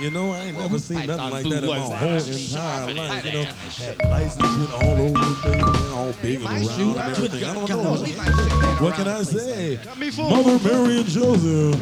You know, I ain't never seen nothing like that in my whole entire life. You know, had lights and shit all over the thing, all big and round and everything. I don't know. What can I say? Mother Mary and Joseph.